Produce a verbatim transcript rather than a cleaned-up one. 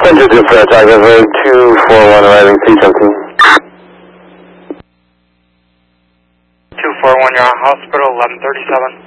Tentative for attack over two four one arriving three seventeen. two four one, you're on hospital, eleven thirty-seven.